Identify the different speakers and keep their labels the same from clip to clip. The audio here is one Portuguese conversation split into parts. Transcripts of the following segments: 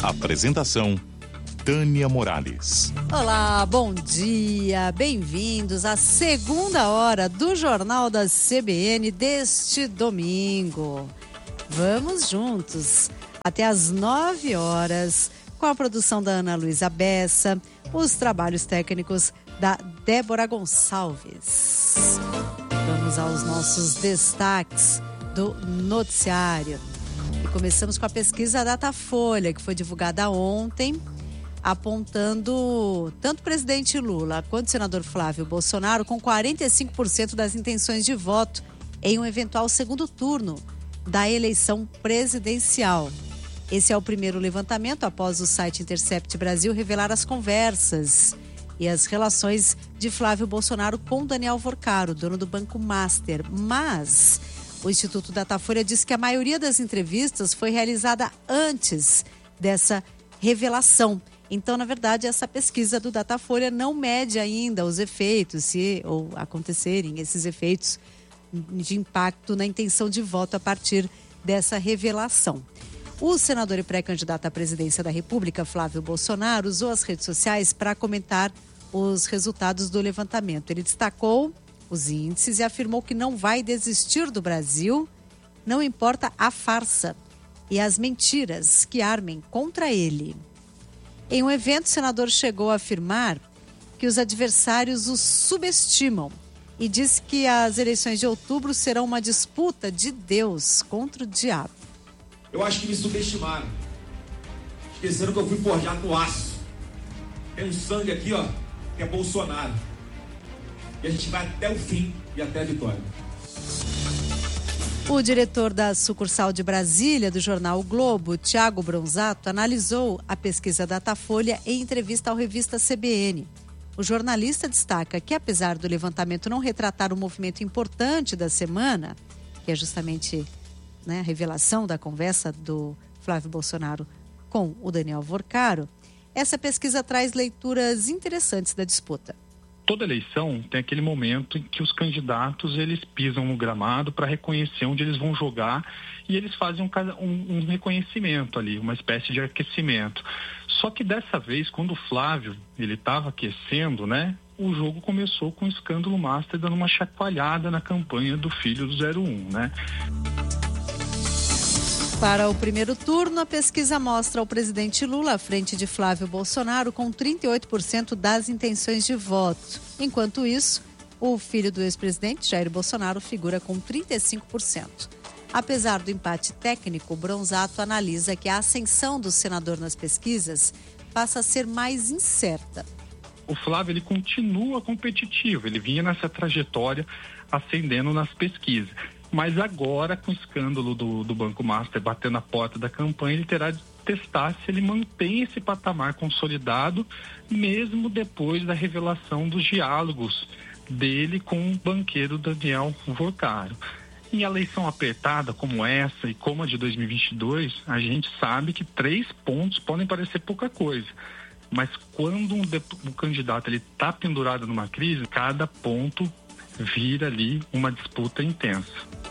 Speaker 1: Apresentação: Tânia Morales.
Speaker 2: Olá, bom dia, bem-vindos à segunda hora do Jornal da CBN deste domingo. Vamos juntos até às 9 horas com a produção da Ana Luísa Bessa, os trabalhos técnicos da Débora Gonçalves. Vamos aos nossos destaques do noticiário. E começamos com a pesquisa Datafolha, que foi divulgada ontem, apontando tanto o presidente Lula quanto o senador Flávio Bolsonaro com 45% das intenções de voto em um eventual segundo turno da eleição presidencial. Esse é o primeiro levantamento após o site Intercept Brasil revelar as conversas e as relações de Flávio Bolsonaro com Daniel Vorcaro, dono do Banco Master. Mas o Instituto Datafolha diz que a maioria das entrevistas foi realizada antes dessa revelação. Então, na verdade, essa pesquisa do Datafolha não mede ainda os efeitos, se ou acontecerem esses efeitos de impacto na intenção de voto a partir dessa revelação. O senador e pré-candidato à presidência da República, Flávio Bolsonaro, usou as redes sociais para comentar os resultados do levantamento. Ele destacou os índices e afirmou que não vai desistir do Brasil, não importa a farsa e as mentiras que armem contra ele. Em um evento, o senador chegou a afirmar que os adversários o subestimam e disse que as eleições de outubro serão uma disputa de Deus contra o diabo.
Speaker 3: Eu acho que me subestimaram. Esqueceram que eu fui forjado no aço. Tem um sangue aqui, ó, que é Bolsonaro. E a gente vai até o fim e até a vitória.
Speaker 2: O diretor da sucursal de Brasília do jornal O Globo, Thiago Bronzato, analisou a pesquisa Datafolha em entrevista à revista CBN. O jornalista destaca que, apesar do levantamento não retratar um movimento importante da semana, que é justamente a revelação da conversa do Flávio Bolsonaro com o Daniel Vorcaro, essa pesquisa traz leituras interessantes da disputa.
Speaker 4: Toda eleição tem aquele momento em que os candidatos eles pisam no gramado para reconhecer onde eles vão jogar e eles fazem um reconhecimento ali, uma espécie de aquecimento. Só que dessa vez, quando o Flávio ele estava aquecendo, o jogo começou com o escândalo Master dando uma chacoalhada na campanha do filho do 01,
Speaker 2: Para o primeiro turno, a pesquisa mostra o presidente Lula à frente de Flávio Bolsonaro com 38% das intenções de voto. Enquanto isso, o filho do ex-presidente, Jair Bolsonaro, figura com 35%. Apesar do empate técnico, Bronzato analisa que a ascensão do senador nas pesquisas passa a ser mais incerta.
Speaker 4: O Flávio ele continua competitivo, ele vinha nessa trajetória ascendendo nas pesquisas. Mas agora, com o escândalo do Banco Master batendo a porta da campanha, ele terá de testar se ele mantém esse patamar consolidado, mesmo depois da revelação dos diálogos dele com o banqueiro Daniel Vorcaro. Em eleição apertada como essa e como a de 2022, a gente sabe que 3 pontos podem parecer pouca coisa. Mas quando o candidato está pendurado numa crise, cada ponto vira ali uma disputa intensa.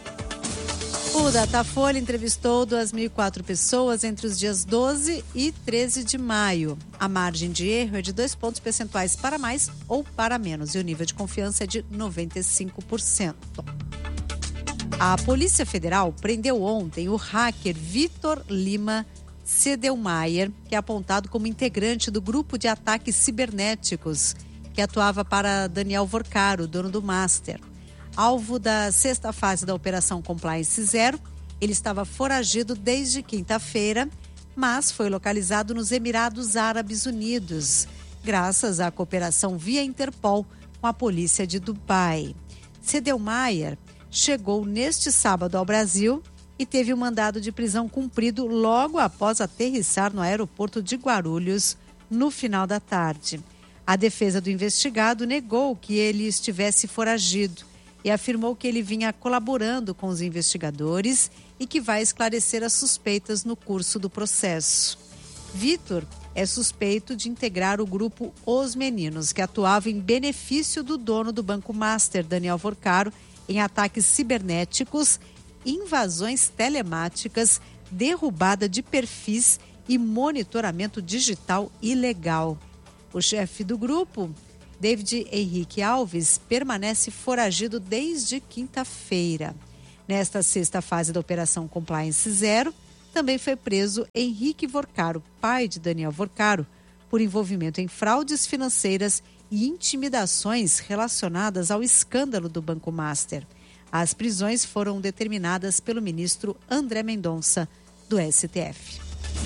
Speaker 2: O Datafolha entrevistou 2.004 pessoas entre os dias 12 e 13 de maio. A margem de erro é de 2 pontos percentuais para mais ou para menos e o nível de confiança é de 95%. A Polícia Federal prendeu ontem o hacker Vitor Lima Sedelmaier, que é apontado como integrante do grupo de ataques cibernéticos que atuava para Daniel Vorcaro, dono do Master. Alvo da 6ª fase da Operação Compliance Zero, ele estava foragido desde quinta-feira, mas foi localizado nos Emirados Árabes Unidos, graças à cooperação via Interpol com a polícia de Dubai. Sedelmaier chegou neste sábado ao Brasil e teve o mandado de prisão cumprido logo após aterrissar no aeroporto de Guarulhos no final da tarde. A defesa do investigado negou que ele estivesse foragido e afirmou que ele vinha colaborando com os investigadores e que vai esclarecer as suspeitas no curso do processo. Vitor é suspeito de integrar o grupo Os Meninos, que atuava em benefício do dono do Banco Master, Daniel Vorcaro, em ataques cibernéticos, invasões telemáticas, derrubada de perfis e monitoramento digital ilegal. O chefe do grupo, David Henrique Alves, permanece foragido desde quinta-feira. Nesta sexta fase da Operação Compliance Zero, também foi preso Henrique Vorcaro, pai de Daniel Vorcaro, por envolvimento em fraudes financeiras e intimidações relacionadas ao escândalo do Banco Master. As prisões foram determinadas pelo ministro André Mendonça, do STF.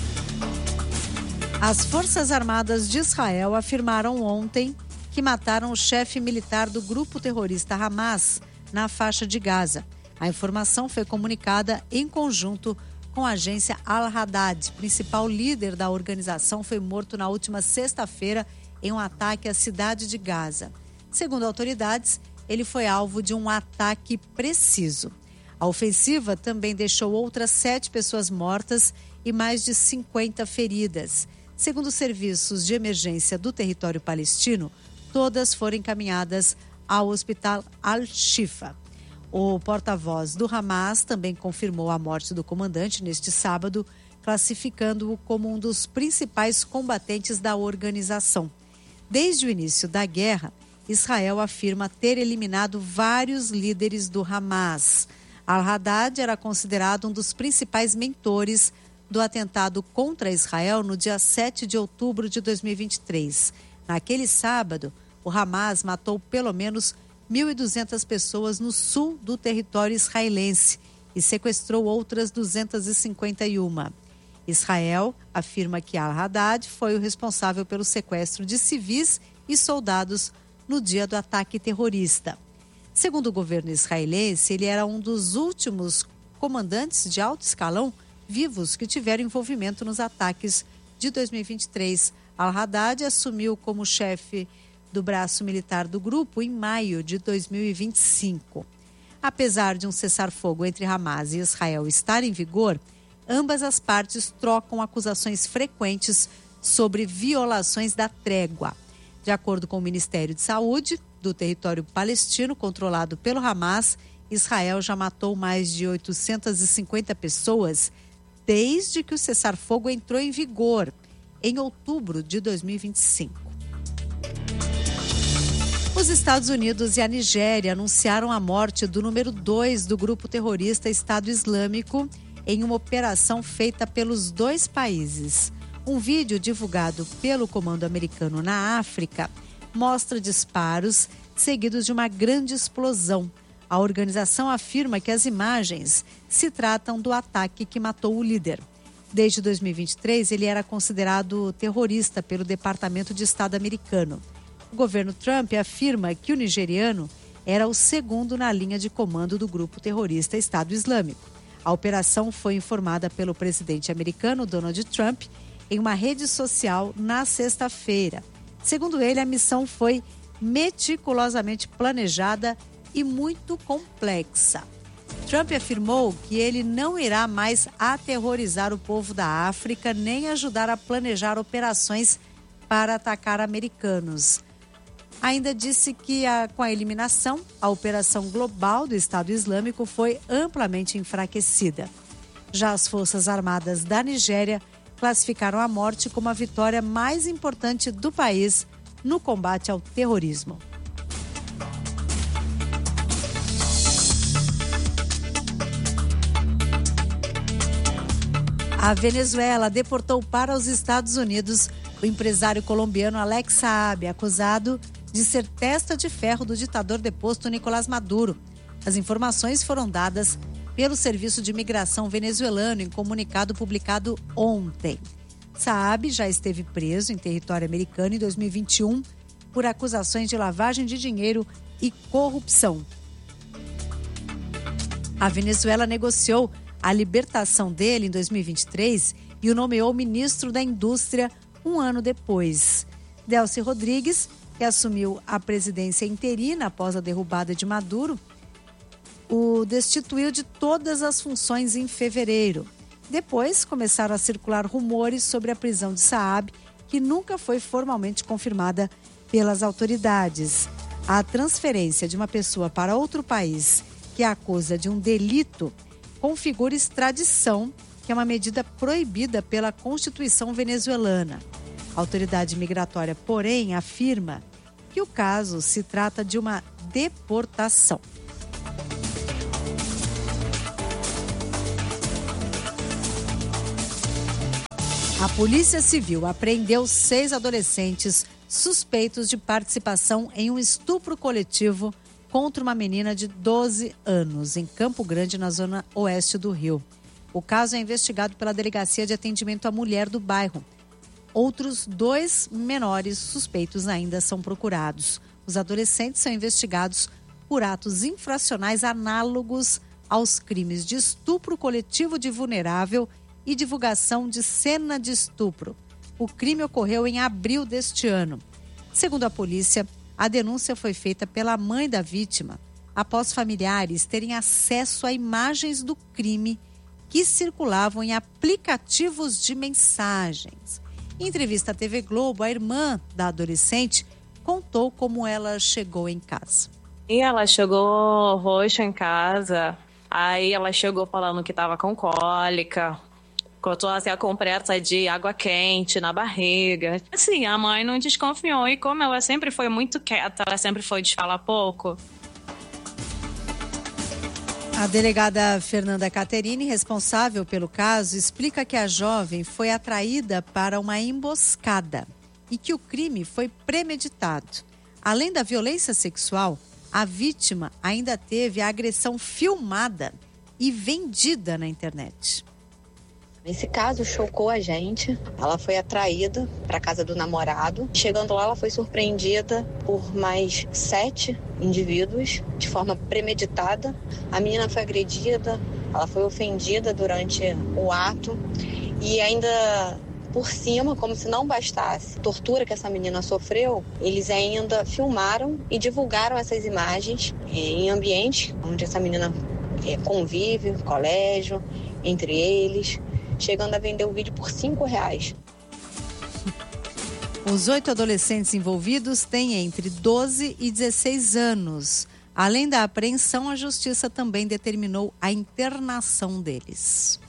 Speaker 2: As Forças Armadas de Israel afirmaram ontem que mataram o chefe militar do grupo terrorista Hamas na faixa de Gaza. A informação foi comunicada em conjunto com a agência Al-Haddad. Principal líder da organização foi morto na última sexta-feira em um ataque à cidade de Gaza. Segundo autoridades, ele foi alvo de um ataque preciso. A ofensiva também deixou outras 7 pessoas mortas e mais de 50 feridas. Segundo os serviços de emergência do território palestino, todas foram encaminhadas ao Hospital Al-Shifa. O porta-voz do Hamas também confirmou a morte do comandante neste sábado, classificando-o como um dos principais combatentes da organização. Desde o início da guerra, Israel afirma ter eliminado vários líderes do Hamas. Al-Haddad era considerado um dos principais mentores do atentado contra Israel no dia 7 de outubro de 2023. Naquele sábado, o Hamas matou pelo menos 1.200 pessoas no sul do território israelense e sequestrou outras 251. Israel afirma que Al-Haddad foi o responsável pelo sequestro de civis e soldados no dia do ataque terrorista. Segundo o governo israelense, ele era um dos últimos comandantes de alto escalão vivos que tiveram envolvimento nos ataques de 2023. Al-Haddad assumiu como chefe do braço militar do grupo em maio de 2025. Apesar de um cessar-fogo entre Hamas e Israel estar em vigor, ambas as partes trocam acusações frequentes sobre violações da trégua. De acordo com o Ministério de Saúde do território palestino controlado pelo Hamas, Israel já matou mais de 850 pessoas desde que o cessar-fogo entrou em vigor, em outubro de 2025. Os Estados Unidos e a Nigéria anunciaram a morte do número 2 do grupo terrorista Estado Islâmico em uma operação feita pelos dois países. Um vídeo divulgado pelo Comando Americano na África mostra disparos seguidos de uma grande explosão. A organização afirma que as imagens se tratam do ataque que matou o líder. Desde 2023, ele era considerado terrorista pelo Departamento de Estado americano. O governo Trump afirma que o nigeriano era o segundo na linha de comando do grupo terrorista Estado Islâmico. A operação foi informada pelo presidente americano Donald Trump em uma rede social na sexta-feira. Segundo ele, a missão foi meticulosamente planejada e muito complexa. Trump afirmou que ele não irá mais aterrorizar o povo da África nem ajudar a planejar operações para atacar americanos. Ainda disse que com a eliminação, a operação global do Estado Islâmico foi amplamente enfraquecida. Já as Forças Armadas da Nigéria classificaram a morte como a vitória mais importante do país no combate ao terrorismo. A Venezuela deportou para os Estados Unidos o empresário colombiano Alex Saab, acusado de ser testa de ferro do ditador deposto Nicolás Maduro. As informações foram dadas pelo Serviço de Imigração venezuelano em comunicado publicado ontem. Saab já esteve preso em território americano em 2021 por acusações de lavagem de dinheiro e corrupção. A Venezuela negociou a libertação dele em 2023 e o nomeou ministro da Indústria um ano depois. Delcy Rodrigues, que assumiu a presidência interina após a derrubada de Maduro, o destituiu de todas as funções em fevereiro. Depois começaram a circular rumores sobre a prisão de Saab, que nunca foi formalmente confirmada pelas autoridades. A transferência de uma pessoa para outro país que a acusa de um delito configura extradição que é uma medida proibida pela Constituição venezuelana. A autoridade migratória, porém, afirma que o caso se trata de uma deportação. A Polícia Civil apreendeu 6 adolescentes suspeitos de participação em um estupro coletivo contra uma menina de 12 anos, em Campo Grande, na zona oeste do Rio. O caso é investigado pela Delegacia de Atendimento à Mulher do bairro. Outros 2 menores suspeitos ainda são procurados. Os adolescentes são investigados por atos infracionais análogos aos crimes de estupro coletivo de vulnerável e divulgação de cena de estupro. O crime ocorreu em abril deste ano. Segundo a polícia, a denúncia foi feita pela mãe da vítima, após familiares terem acesso a imagens do crime que circulavam em aplicativos de mensagens. Em entrevista à TV Globo, a irmã da adolescente contou como ela chegou em casa.
Speaker 5: E ela chegou roxa em casa, aí ela chegou falando que estava com cólica, contou assim, com pressa de água quente na barriga. Assim, a mãe não desconfiou, e como ela sempre foi muito quieta, ela sempre foi de falar pouco.
Speaker 2: A delegada Fernanda Caterini, responsável pelo caso, explica que a jovem foi atraída para uma emboscada e que o crime foi premeditado. Além da violência sexual, a vítima ainda teve a agressão filmada e vendida na internet.
Speaker 6: Esse caso chocou a gente. Ela foi atraída para a casa do namorado. Chegando lá, ela foi surpreendida por mais 7 indivíduos de forma premeditada. A menina foi agredida, ela foi ofendida durante o ato e ainda por cima, como se não bastasse a tortura que essa menina sofreu, eles ainda filmaram e divulgaram essas imagens em ambientes onde essa menina convive, colégio, entre eles, chegando a vender o vídeo por R$5.
Speaker 2: Os 8 adolescentes envolvidos têm entre 12 e 16 anos. Além da apreensão, a justiça também determinou a internação deles.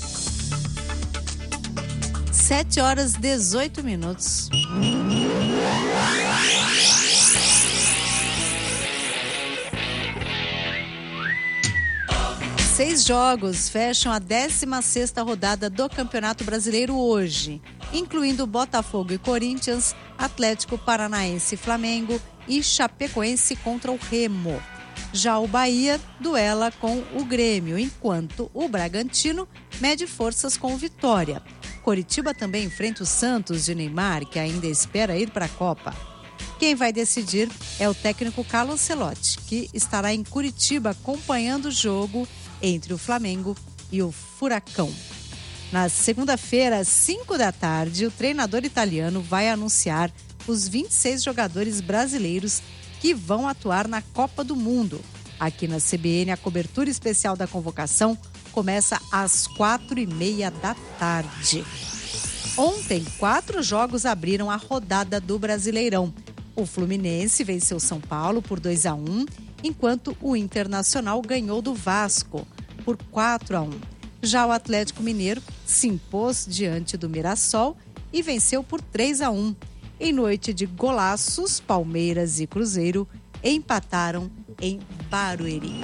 Speaker 2: 7h18. 6 jogos fecham a 16ª rodada do Campeonato Brasileiro hoje, incluindo Botafogo e Corinthians, Atlético Paranaense e Flamengo e Chapecoense contra o Remo. Já o Bahia duela com o Grêmio, enquanto o Bragantino mede forças com o Vitória. Coritiba também enfrenta o Santos de Neymar, que ainda espera ir para a Copa. Quem vai decidir é o técnico Carlo Ancelotti, que estará em Curitiba acompanhando o jogo entre o Flamengo e o Furacão. Na segunda-feira, às 5h, o treinador italiano vai anunciar os 26 jogadores brasileiros que vão atuar na Copa do Mundo. Aqui na CBN, a cobertura especial da convocação começa às 4h30. Ontem, 4 jogos abriram a rodada do Brasileirão. O Fluminense venceu São Paulo por 2-1, enquanto o Internacional ganhou do Vasco por 4-1. Já o Atlético Mineiro se impôs diante do Mirassol e venceu por 3-1. Em noite de golaços, Palmeiras e Cruzeiro empataram em Barueri.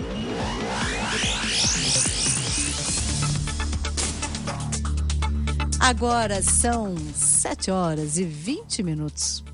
Speaker 2: Agora são 7h20.